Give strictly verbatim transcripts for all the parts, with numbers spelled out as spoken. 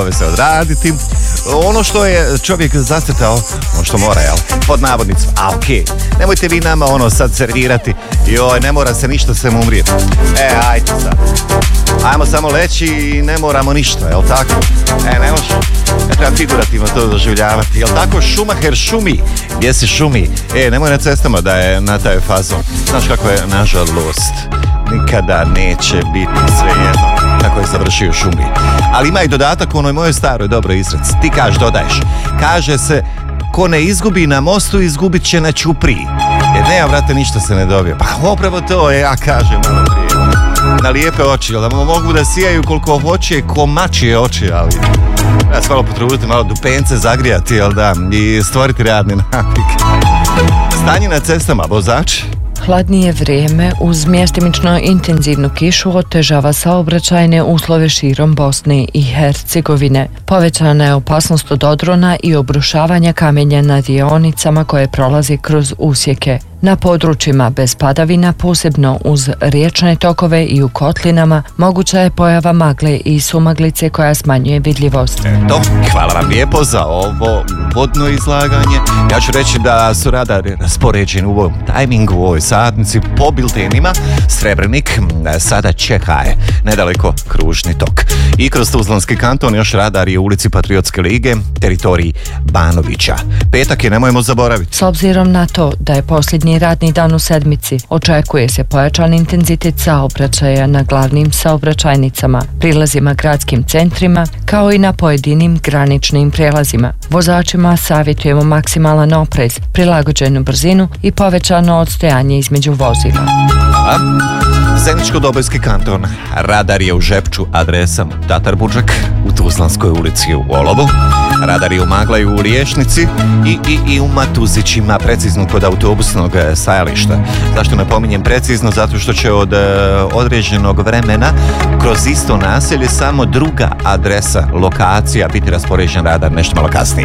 se odraditi. Ono što je čovjek zacrtao, ono što mora, jel? Pod navodnicom, a okej, okay. Nemojte vi nama ono sad servirati, joj, ne mora se ništa sem umrijeti. E, ajde sad. Ajmo samo leći i ne moramo ništa, jel tako? E, ne može. Ja treba figurativno to doživljavati, jel tako? Schumacher šumi. Gdje si šumi? E, nemoj na cestama da je na taj fazon. Znaš kako je, nažalost, nikada neće biti svejedno kako je završio u šumi. Ali ima i dodatak u onoj mojoj staroj dobroj izreci. Ti kažeš, dodaješ. Kaže se, ko ne izgubi na mostu, izgubit će na ćupriji. Jer ne, ja, vrate, ništa se ne dobije. Pa upravo to, ja kažem malo prije. Na lijepe oči, jel da mogu da sijaju koliko hoće, ko mačije oči, ali treba se malo potruditi, malo dupence zagrijati, jel da, i stvoriti radne navike. Stanje na cestama, vozači. Hladnije vrijeme uz mjestimično intenzivnu kišu otežava saobraćajne uslove širom Bosne i Hercegovine. Povećana je opasnost od odrona i obrušavanja kamenja na dionicama koje prolazi kroz usjeke. Na područjima bez padavina, posebno uz riječne tokove i u kotlinama, moguća je pojava magle i sumaglice koja smanjuje vidljivost. Eto, hvala vam lijepo za ovo uvodno izlaganje. Ja ću reći da su radari raspoređeni u ovom tajmingu, u ovoj satnici po biltenima. Srebrenik sada čeka nedaleko kružni tok. I kroz Tuzlanski kanton još radar je u ulici Patriotske lige, teritoriji Banovića. Petak je, nemojmo zaboraviti. S obzirom na to da je posljednji radni dan u sedmici, očekuje se pojačan intenzitet saobraćaja na glavnim saobraćajnicama, prilazima gradskim centrima, kao i na pojedinim graničnim prijelazima. Vozačima savjetujemo maksimalan oprez, prilagođenu brzinu i povećano odstojanje između vozila. A? Zeničko-Dobojski kanton. Radar je u Žepču, adresa Tatar Budžak, u Tuzlanskoj ulici u Olovu. Radar je u Maglaju u Riječnici i, i, i u Matuzićima, precizno kod autobusnog stajališta. Zašto napominjem precizno? Zato što će od određenog vremena kroz isto naselje samo druga adresa, lokacija biti raspoređen radar nešto malo kasnije.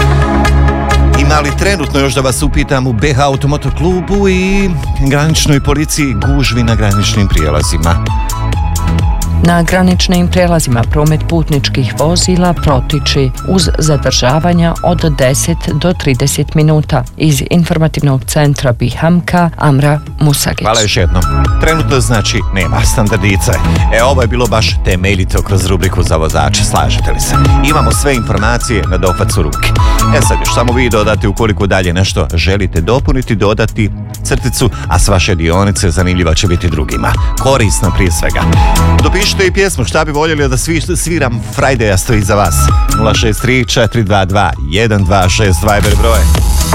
Ima li trenutno, još da vas upitam, u B H Automoto klubu i graničnoj policiji gužvi na graničnim prijelazima? Na graničnim prijelazima promet putničkih vozila protiči uz zadržavanja od deset do trideset minuta. Iz informativnog centra Bihamka, Amra Musagić. Hvala još jednom. Trenutno znači nema standardice. E, ovo je bilo baš temeljito kroz rubriku za vozače, slažete li se? Imamo sve informacije na dohvatcu ruke. E sad još samo vi dodate ukoliko dalje nešto želite dopuniti, dodati crticu, a s vaše dionice zanimljiva će biti drugima. Korisna prije svega. Dopišite i pjesmu šta bi voljeli da svi, sviram Friday-a stoji za vas. nula šest tri četiri dva dva jedan dva šest Viber broj.